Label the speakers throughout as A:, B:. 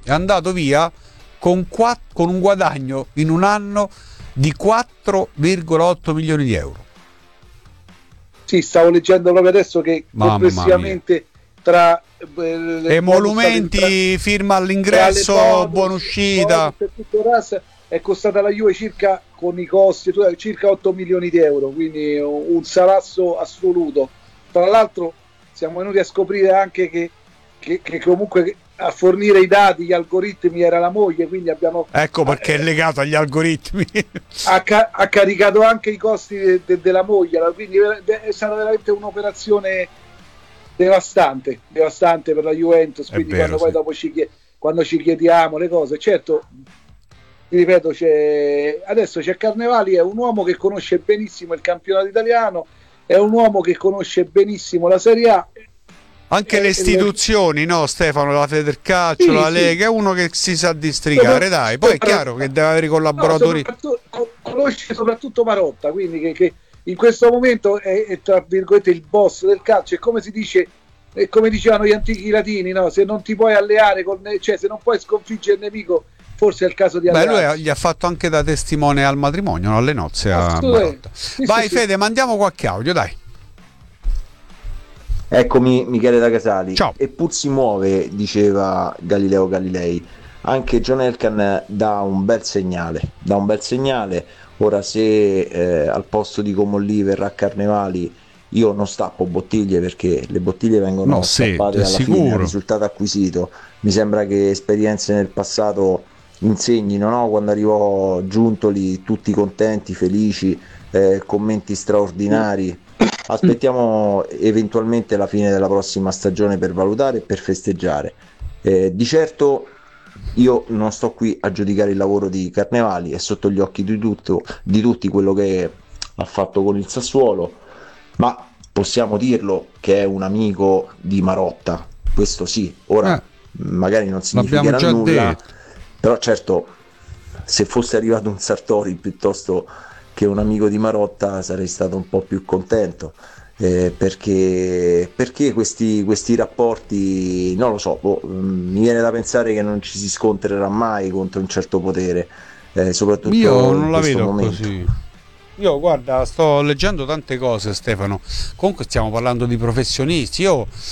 A: è andato via con un guadagno in un anno di 4,8 milioni di euro.
B: Sì, stavo leggendo proprio adesso che complessivamente tra
A: emolumenti, firma all'ingresso, buona uscita,
B: per tutto il resto è costata la Juve circa, con i costi, circa 8 milioni di euro, quindi un salasso assoluto. Tra l'altro siamo venuti a scoprire anche che comunque a fornire i dati, gli algoritmi, era la moglie, quindi abbiamo...
A: Ecco perché è legato agli algoritmi.
B: Ha caricato anche i costi della moglie, quindi è stata veramente un'operazione devastante per la Juventus, quindi vero, quando poi dopo quando ci chiediamo le cose, certo, ti ripeto, adesso c'è Carnevali, è un uomo che conosce benissimo il campionato italiano, è un uomo che conosce benissimo la Serie A,
A: anche le istituzioni, no Stefano, la Federcalcio, la Lega, è uno che si sa districare, dai, poi è chiaro che deve avere i collaboratori,
B: conosce soprattutto Marotta, quindi che in questo momento è tra virgolette il boss del calcio, e come si dice, e come dicevano gli antichi latini, no? Se non ti puoi alleare cioè se non puoi sconfiggere il nemico, forse è il caso di allearsi.
A: Lui gli ha fatto anche da testimone al matrimonio, no? Alle nozze a Marotta. Vai Fede, mandiamo qualche audio, dai.
C: Eccomi Michele da Casali.
A: Ciao.
C: E pur si muove, diceva Galileo Galilei. Anche John Elkann dà un bel segnale. Ora se al posto di Comolli verrà Carnevali, io non stappo bottiglie, perché le bottiglie vengono stappate alla fine del risultato acquisito. Mi sembra che esperienze nel passato insegnino, no? Quando arrivò Giuntoli tutti contenti, felici, commenti straordinari. Aspettiamo eventualmente la fine della prossima stagione per valutare e per festeggiare. Di certo io non sto qui a giudicare il lavoro di Carnevali, è sotto gli occhi di tutti quello che ha fatto con il Sassuolo, ma possiamo dirlo che è un amico di Marotta, questo sì. Ora magari non significherà nulla, detto. Però certo, se fosse arrivato un Sartori piuttosto che un amico di Marotta sarei stato un po' più contento, perché questi rapporti, non lo so, mi viene da pensare che non ci si scontrerà mai contro un certo potere, soprattutto
A: io non
C: in
A: la
C: questo
A: vedo
C: momento.
A: Così. Io guarda, sto leggendo tante cose, Stefano, comunque stiamo parlando di professionisti.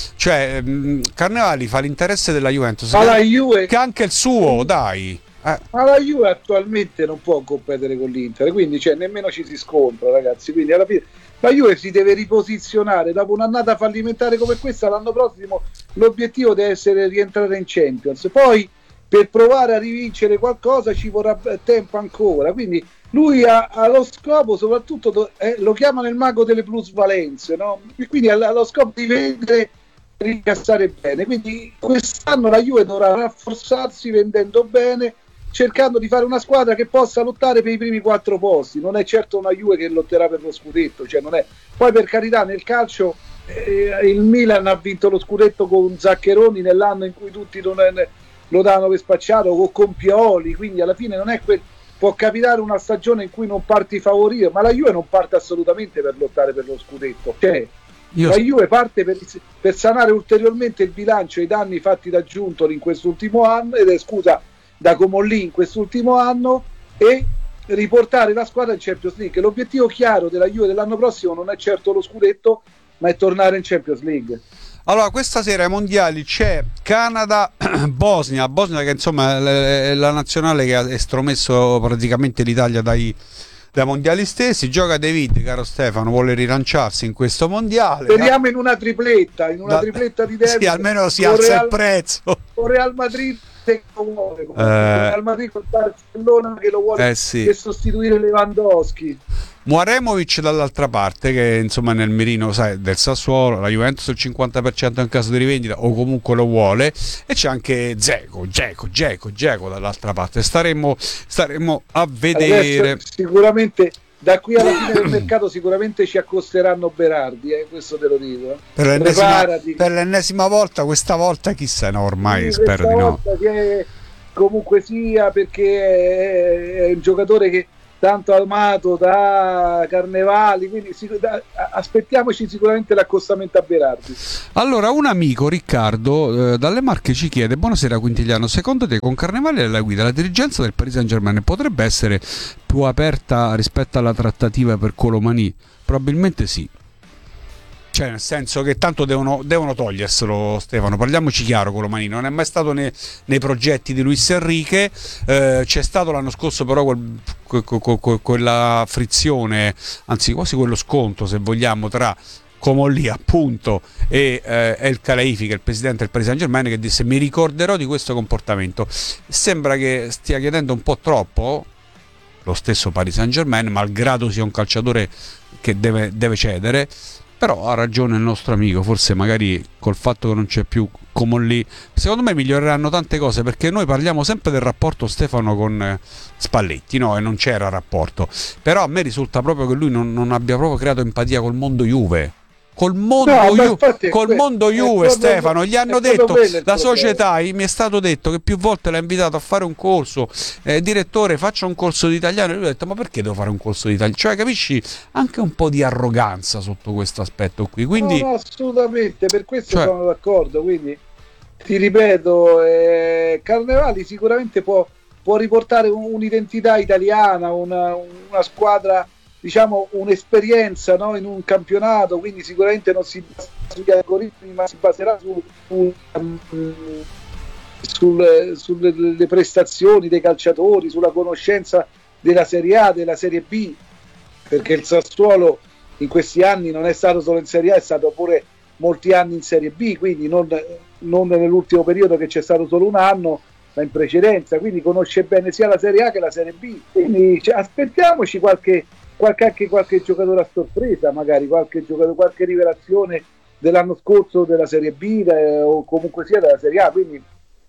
A: Carnevali fa l'interesse della Juventus, che anche il suo, dai.
B: Ma la Juve attualmente non può competere con l'Inter, quindi nemmeno ci si scontra, ragazzi. Quindi alla fine la Juve si deve riposizionare. Dopo un'annata fallimentare come questa, l'anno prossimo l'obiettivo deve essere rientrare in Champions. Poi per provare a rivincere qualcosa ci vorrà tempo ancora. Quindi lui ha lo scopo, soprattutto lo chiamano il mago delle plusvalenze, no? E quindi ha lo scopo di vendere, ricassare bene. Quindi quest'anno la Juve dovrà rafforzarsi vendendo bene, cercando di fare una squadra che possa lottare per i primi 4 posti. Non è certo una Juve che lotterà per lo scudetto, non è. Poi per carità, nel calcio il Milan ha vinto lo scudetto con Zaccheroni nell'anno in cui tutti lo davano per spacciato, o con Pioli, quindi alla fine non è può capitare una stagione in cui non parti favorito, ma la Juve non parte assolutamente per lottare per lo scudetto. La Juve parte per sanare ulteriormente il bilancio e i danni fatti da Giuntoli in quest'ultimo anno, da Comolli in quest'ultimo anno, e riportare la squadra in Champions League. L'obiettivo chiaro della Juve dell'anno prossimo non è certo lo scudetto, ma è tornare in Champions League.
A: Allora, questa sera ai mondiali c'è Canada, Bosnia che insomma è la nazionale che ha estromesso praticamente l'Italia dai mondiali stessi. Gioca David, caro Stefano, vuole rilanciarsi in questo mondiale.
B: Speriamo in una tripletta di David.
A: Sì, almeno si alza il prezzo.
B: O Real Madrid che lo vuole, Real Madrid con Barcellona che lo vuole, per sostituire Lewandowski.
A: Muaremovic dall'altra parte, che insomma è nel mirino, sai, del Sassuolo, la Juventus il 50% in caso di rivendita o comunque lo vuole, e c'è anche Dzeko dall'altra parte. Staremo a vedere.
B: Adesso, sicuramente da qui alla fine del mercato sicuramente ci accosteranno Berardi, questo te lo dico.
A: Per l'ennesima volta, questa volta chissà, no, ormai spero di no.
B: Comunque sia, perché è un giocatore che tanto amato da Carnevali, quindi aspettiamoci sicuramente l'accostamento a Berardi.
A: Allora, un amico, Riccardo, dalle Marche ci chiede: buonasera Quintigliano, secondo te con Carnevali alla guida la dirigenza del Paris Saint-Germain potrebbe essere più aperta rispetto alla trattativa per Colomani? Probabilmente sì. Cioè, nel senso che tanto devono toglierselo, Stefano, parliamoci chiaro. Colomani non è mai stato nei progetti di Luis Enrique. C'è stato l'anno scorso però quella frizione, anzi quasi quello scontro, se vogliamo, tra Comolli appunto e El Khelaifi, che è il presidente del Paris Saint-Germain, che disse: mi ricorderò di questo comportamento. Sembra che stia chiedendo un po' troppo lo stesso Paris Saint-Germain, malgrado sia un calciatore che deve cedere. Però ha ragione il nostro amico, forse magari col fatto che non c'è più Comolli, secondo me miglioreranno tante cose, perché noi parliamo sempre del rapporto, Stefano, con Spalletti, no? E non c'era rapporto. Però a me risulta proprio che lui non abbia proprio creato empatia col mondo Juve. Col mondo Juve, Stefano, gli hanno detto, la società, mi è stato detto che più volte l'ha invitato a fare un corso, direttore, faccia un corso di italiano, e lui ha detto: ma perché devo fare un corso di italiano? Cioè, capisci, anche un po' di arroganza sotto questo aspetto qui, quindi
B: no, assolutamente, per questo sono d'accordo. Quindi ti ripeto, Carnevali sicuramente può riportare un'identità italiana, una squadra, diciamo, un'esperienza, no? In un campionato, quindi sicuramente non si basa sugli algoritmi, ma si baserà sulle prestazioni dei calciatori, sulla conoscenza della Serie A, della Serie B, perché il Sassuolo in questi anni non è stato solo in Serie A, è stato pure molti anni in Serie B, quindi non nell'ultimo periodo che c'è stato solo un anno, ma in precedenza, quindi conosce bene sia la Serie A che la Serie B, quindi aspettiamoci anche qualche giocatore a sorpresa, magari qualche rivelazione dell'anno scorso della Serie B o comunque sia della Serie A, quindi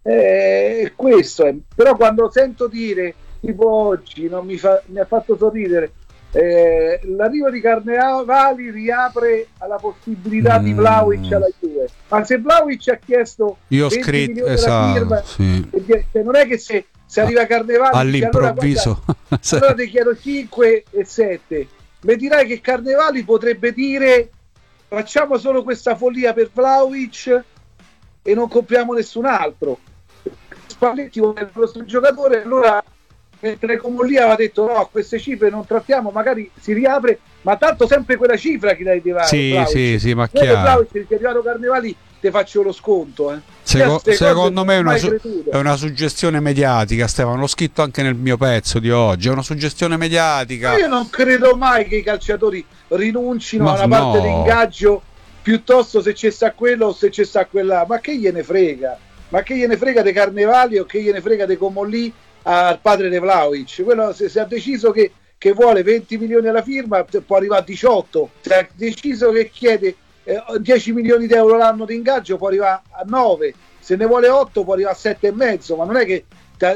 B: questo è. Però quando sento dire, tipo oggi, mi ha fatto sorridere, l'arrivo di Carnevali riapre alla possibilità di Vlahovic alla Juve, ma se Vlahovic ha chiesto 20 milioni della firma,
A: sì.
B: Non è che se arriva Carnevali
A: all'improvviso,
B: allora ti chiedo 5 e 7. Mi dirai che Carnevali potrebbe dire: facciamo solo questa follia per Vlahovic e non compriamo nessun altro. Spalletti vuole il nostro giocatore, allora mentre Comolli aveva detto: no, a queste cifre non trattiamo, magari si riapre, ma tanto sempre quella cifra che dai devare.
A: Sì, ma chiaro.
B: Se ti è arrivato Carnevali ti faccio lo sconto.
A: Secondo me è una suggestione mediatica, Stefano, l'ho scritto anche nel mio pezzo di oggi, è una suggestione mediatica.
B: Ma io non credo mai che i calciatori rinuncino a una parte di ingaggio piuttosto se c'è sta quello o se c'è sta quella, ma che gliene frega? Ma che gliene frega dei Carnevali o che gliene frega dei Comolli al padre di Vlahovic? Quello, se ha deciso che vuole 20 milioni alla firma, può arrivare a 18. Se ha deciso che chiede 10 milioni di euro l'anno di ingaggio, può arrivare a 9. Se ne vuole 8 può arrivare a 7,5. Ma non è che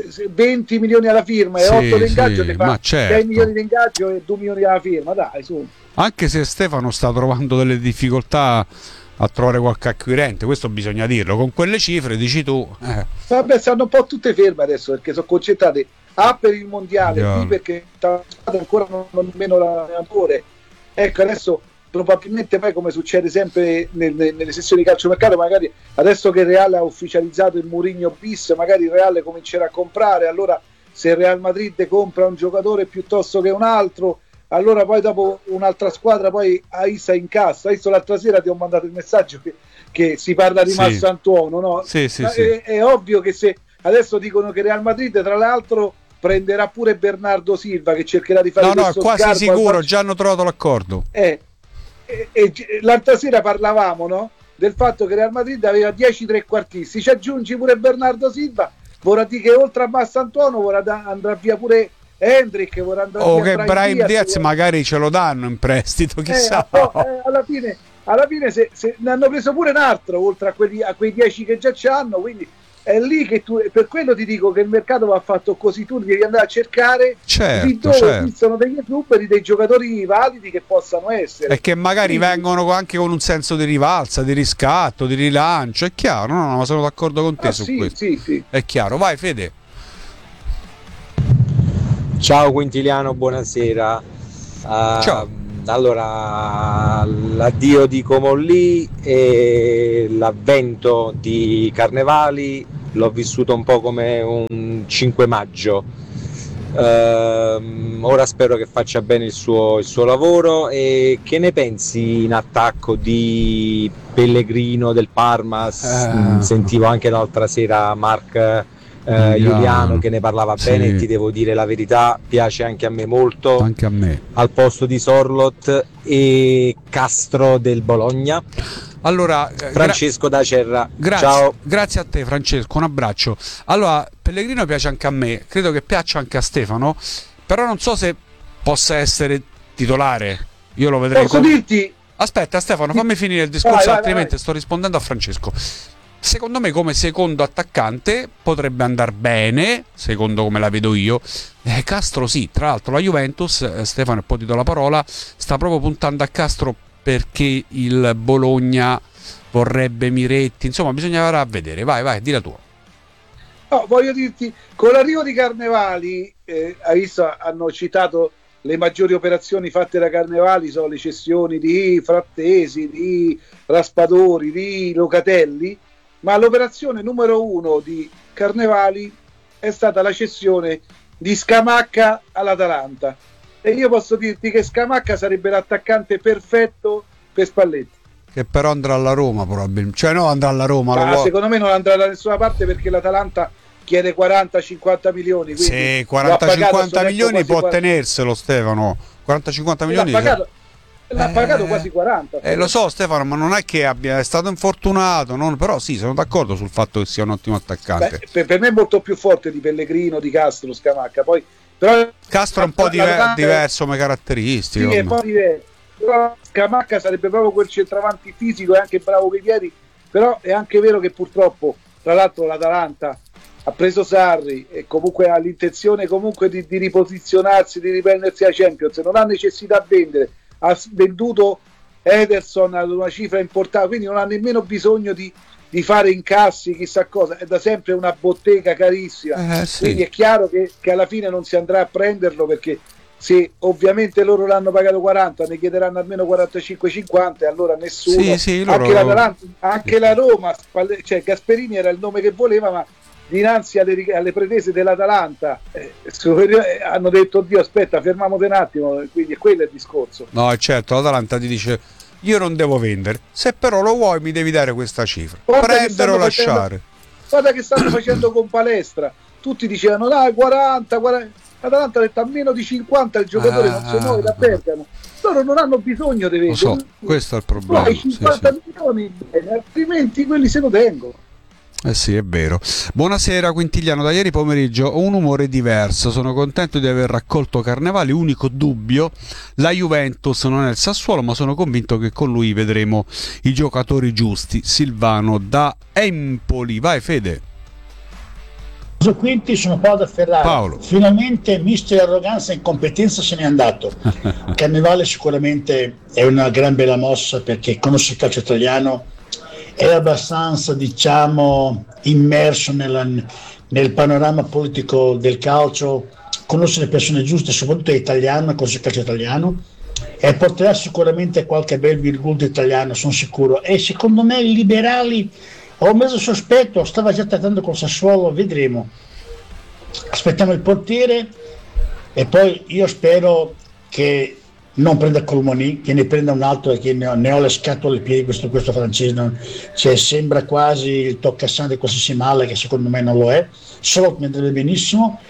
B: 20 milioni alla firma e 8 di ingaggio ti fa 6 milioni di ingaggio e 2 milioni alla firma, dai, su.
A: Anche se Stefano sta trovando delle difficoltà a trovare qualche acquirente, questo bisogna dirlo, con quelle cifre dici tu.
B: Vabbè, stanno un po' tutte ferme adesso perché sono concentrate per il mondiale, B perché ancora non nemmeno l'allenatore. Ecco, adesso probabilmente poi, come succede sempre nelle sessioni di calciomercato, magari adesso che il Real ha ufficializzato il Mourinho bis, magari il Real comincerà a comprare, allora se il Real Madrid compra un giocatore piuttosto che un altro, allora poi dopo un'altra squadra poi Aisa incassa. Adesso l'altra sera ti ho mandato il messaggio che si parla di Marcantuono, no?
A: Sì.
B: È ovvio che se adesso dicono che Real Madrid tra l'altro prenderà pure Bernardo Silva, che cercherà di fare
A: è quasi sicuro, già hanno trovato l'accordo.
B: E l'altra sera parlavamo, no? Del fatto che Real Madrid aveva 10 trequartisti, ci aggiungi pure Bernardo Silva, vorrà dire che oltre a Marcantuono andrà via pure Hendrick, vorrà andare via
A: che Brahim Diaz magari ce lo danno in prestito, chissà.
B: Alla fine se ne hanno preso pure un altro oltre a quei 10 che già c'hanno, quindi è lì che per quello ti dico che il mercato va fatto così, tu devi andare a cercare dove esistono degli club e dei giocatori validi che possano essere
A: e che magari vengono anche con un senso di rivalsa, di riscatto, di rilancio, è chiaro, no, ma sono d'accordo con te su questo.
B: Sì.
A: È chiaro, vai Fede.
D: Ciao Quintiliano, buonasera.
A: Ciao.
D: Allora, l'addio di Comolli e l'avvento di Carnevali l'ho vissuto un po' come un 5 maggio. Ora spero che faccia bene il suo lavoro. E che ne pensi in attacco di Pellegrino del Parma? Sentivo anche l'altra sera Mark Giuliano che ne parlava bene, e ti devo dire la verità, piace anche a me molto,
A: Anche a me.
D: al posto di Sorlot e Castro del Bologna.
A: Allora,
D: Francesco da Cerra,
A: ciao. Grazie a te Francesco, un abbraccio. Allora, Pellegrino piace anche a me, credo che piaccia anche a Stefano, però non so se possa essere titolare. Io lo vedrei.
B: Posso dirti?
A: Aspetta Stefano, fammi finire il discorso,
B: vai,
A: altrimenti
B: vai.
A: sto rispondendo a Francesco. Secondo me come secondo attaccante potrebbe andare bene, secondo come la vedo io. Castro sì, tra l'altro la Juventus, Stefano, e poi ti do la parola, sta proprio puntando a Castro perché il Bologna vorrebbe Miretti, insomma bisognerà vedere. Vai, di la tua.
B: No, voglio dirti, con l'arrivo di Carnevali, hai visto, hanno citato le maggiori operazioni fatte da Carnevali, sono le cessioni di Frattesi, di Raspadori, di Locatelli, ma l'operazione numero 1 di Carnevali è stata la cessione di Scamacca all'Atalanta, e io posso dirti che Scamacca sarebbe l'attaccante perfetto per Spalletti,
A: che però andrà alla Roma probabilmente, cioè no, andrà alla Roma,
B: ma secondo me non andrà da nessuna parte perché l'Atalanta chiede 40-50 milioni,
A: sì, 40-50 milioni può tenerselo Stefano, 40-50 milioni
B: l'ha pagato quasi 40.
A: Lo so Stefano, ma non è che è stato infortunato, però sì, sono d'accordo sul fatto che sia un ottimo attaccante.
B: Per me è molto più forte di Pellegrino, di Castro, Scamacca. Poi, però,
A: Castro è un po' diverso come caratteristiche.
B: Sì, è un po' diverso. Però Scamacca sarebbe proprio quel centravanti fisico e anche bravo coi piedi. Però è anche vero che purtroppo, tra l'altro, l'Atalanta ha preso Sarri e comunque ha l'intenzione comunque di riposizionarsi, di riprendersi ai Champions. Non ha necessità di vendere. Ha venduto Ederson ad una cifra importante, quindi non ha nemmeno bisogno di fare incassi, chissà cosa, è da sempre una bottega carissima,
A: sì.
B: Quindi è chiaro che alla fine non si andrà a prenderlo, perché se ovviamente loro l'hanno pagato 40, ne chiederanno almeno 45-50 e allora nessuno,
A: sì,
B: anche l'Atalanta, anche la Roma, cioè Gasperini era il nome che voleva, ma dinanzi alle pretese dell'Atalanta hanno detto oddio, aspetta, fermiamoci un attimo, quindi quello è il discorso.
A: No, certo, l'Atalanta ti dice io non devo vendere, se però lo vuoi mi devi dare questa cifra, prendere o lasciare.
B: Guarda che stanno facendo con Palestra, tutti dicevano dai 40, l'Atalanta ha detto a meno di 50 il giocatore non si muove da Bergamo. Loro non hanno bisogno di vendere,
A: lo so, questo è il problema.
B: Poi 50 milioni bene, altrimenti quelli se lo tengono.
A: Sì, è vero. Buonasera Quintiliano, da ieri pomeriggio ho un umore diverso, sono contento di aver raccolto Carnevali, unico dubbio, la Juventus non è il Sassuolo, ma sono convinto che con lui vedremo i giocatori giusti. Silvano da Empoli, vai Fede.
E: Quinti, sono Paolo da Ferrara.
A: Paolo.
E: Finalmente mister arroganza e incompetenza se n'è andato. Carnevale sicuramente è una gran bella mossa perché conosce il calcio italiano, è abbastanza, diciamo, immerso nel panorama politico del calcio, conosce le persone giuste, soprattutto è italiano, conosce il calcio italiano e porterà sicuramente qualche bel virgolette italiano, sono sicuro. E secondo me i liberali, ho un mezzo sospetto, stava già trattando col Sassuolo, vedremo. Aspettiamo il portiere e poi io spero che non prenda Colmoni, che ne prenda un altro, che ne ho le scatole ai piedi questo francese, cioè, sembra quasi il toccasana di qualsiasi male, che secondo me non lo è. Solo mi andrebbe benissimo.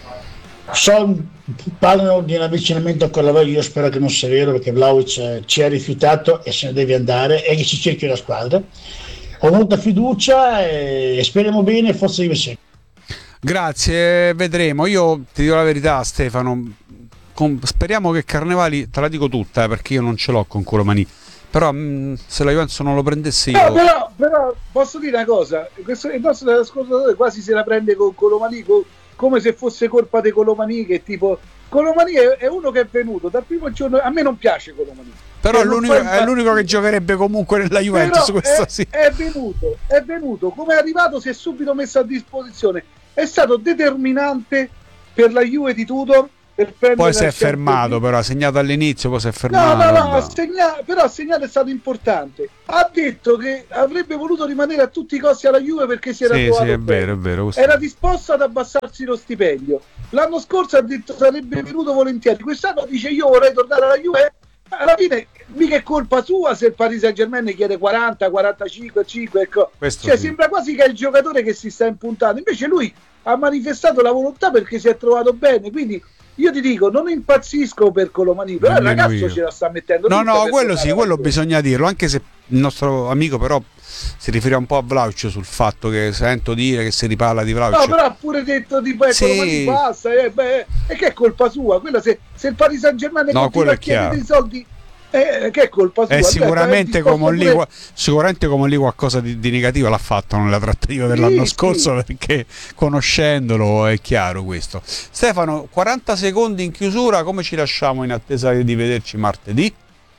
E: Parlano di un avvicinamento con la Vlahovic, io spero che non sia vero, perché Vlahovic ci ha rifiutato e se ne deve andare e che si cerchi la squadra. Ho molta fiducia e speriamo bene, forza di sé.
A: Grazie, vedremo. Io ti dico la verità Stefano, speriamo che Carnevali, te la dico tutta perché io non ce l'ho con Colomani, però se la Juventus non lo prendesse io...
B: Però posso dire una cosa, il nostro ascoltatore quasi se la prende con Colomani, come se fosse colpa di Colomani, che tipo Colomani è uno che è venuto dal primo giorno, a me non piace Colomani,
A: però è l'unico che giocherebbe comunque nella Juventus, questo sì.
B: È venuto, come è arrivato si è subito messo a disposizione, è stato determinante per la Juve di Tudor per prendere
A: Poi si
B: la
A: è fermato,
B: Champions
A: però ha segnato all'inizio, poi si è
B: No,
A: fermato.
B: però ha segnato, è stato importante. Ha detto che avrebbe voluto rimanere a tutti i costi alla Juve perché si era
A: Sì,
B: trovato
A: sì, è
B: bene.
A: vero, è vero. questo-
B: Era disposto ad abbassarsi lo stipendio. L'anno scorso ha detto sarebbe venuto volentieri. Quest'anno dice io vorrei tornare alla Juve. Alla fine mica è colpa sua se il Paris Saint-Germain chiede 40, 45, 5, ecco.
A: Questo
B: Cioè
A: sì.
B: sembra quasi che è il giocatore che si sta impuntando. Invece lui ha manifestato la volontà perché si è trovato bene. Quindi io ti dico, non impazzisco per Colomani, però il
A: Nemmeno
B: ragazzo
A: io.
B: ce la sta mettendo.
A: No,
B: tutta
A: no,
B: per
A: quello
B: tornare
A: sì,
B: alla
A: quello
B: Juve.
A: bisogna dirlo, anche se il nostro amico però si riferiva un po' a Vlauc sul fatto che sento dire che si riparla di Vlauc.
B: No, però ha pure detto di
A: Sì.
B: Colomani basta, e che è colpa sua? Quella se il Paris Saint-Germain
A: No,
B: continua
A: quello
B: a
A: è
B: chiedere
A: chiaro.
B: dei soldi, che è colpa sua?
A: Sicuramente come lì,
B: pure...
A: sicuramente come lì qualcosa di negativo l'ha fatto nella trattativa dell'anno
B: Sì,
A: scorso, perché conoscendolo è chiaro questo. Stefano, 40 secondi in chiusura, come ci lasciamo in attesa di vederci martedì?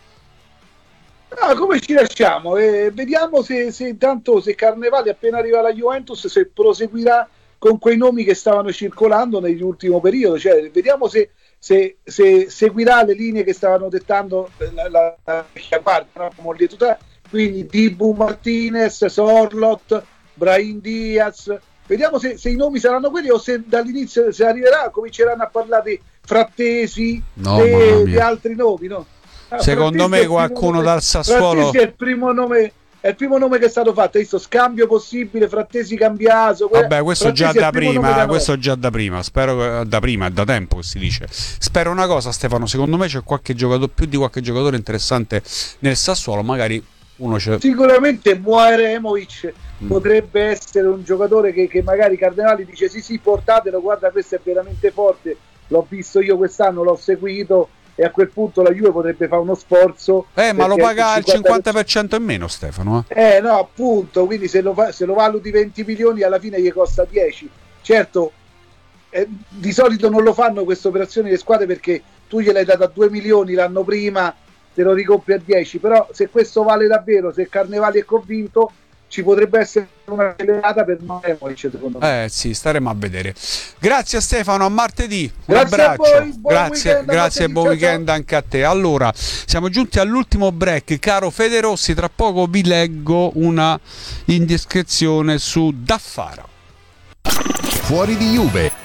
B: No, come ci lasciamo? Vediamo se intanto se Carnevali appena arriva alla Juventus se proseguirà con quei nomi che stavano circolando nell'ultimo periodo, cioè vediamo se seguirà le linee che stavano dettando la vecchia parte, no? Quindi Dibu Martinez, Sorlot, Brahim Diaz, vediamo se i nomi saranno quelli o se dall'inizio se arriverà cominceranno a parlare di Frattesi,
A: No, mamma
B: di
A: mia.
B: altri nomi, no?
A: Secondo
B: Frattesi è
A: me
B: il primo
A: qualcuno
B: nome-
A: dal Sassuolo.
B: Frattesi è il primo nome. È il primo nome che è stato fatto, hai visto? Scambio possibile, Frattesi Cambiaso.
A: Vabbè, questo già
B: Frattesi è
A: da
B: il primo nome
A: prima,
B: da
A: questo già da prima, spero da prima, è da tempo che si dice. Spero una cosa, Stefano, secondo me c'è qualche giocatore, più di qualche giocatore interessante nel Sassuolo, magari uno c'è.
B: Sicuramente Muaremovic potrebbe essere un giocatore che magari Cardenali dice sì, portatelo, guarda, questo è veramente forte, l'ho visto io quest'anno, l'ho seguito, e a quel punto la Juve potrebbe fare uno sforzo.
A: Ma lo
B: perché
A: paga il 50% in meno, Stefano.
B: No, appunto, quindi se lo valuti 20 milioni alla fine gli costa 10. Certo, di solito non lo fanno queste operazioni le squadre perché tu gliel'hai dato a 2 milioni l'anno prima, te lo ricompri a 10, però se questo vale davvero, se Carnevali è convinto, ci potrebbe essere una accelerata per Moemovic, secondo me.
A: Sì, staremo a vedere. Grazie a Stefano, a martedì. Un
B: Grazie a
A: abbraccio.
B: voi, buon weekend,
A: grazie e buon
B: ciao,
A: weekend anche a te. Allora, siamo giunti all'ultimo break, caro Fede Rossi, tra poco vi leggo una indiscrezione su Daffara.
F: Fuori di Juve.